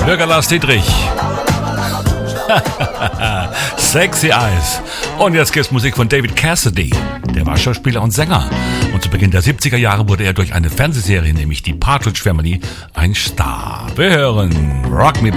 Bürger Lars Dietrich. Sexy Eyes. Und jetzt gibt's Musik von David Cassidy. Der war Schauspieler und Sänger. Und zu Beginn der 70er Jahre wurde er durch eine Fernsehserie, nämlich die Partridge Family, ein Star. Wir hören Rock Me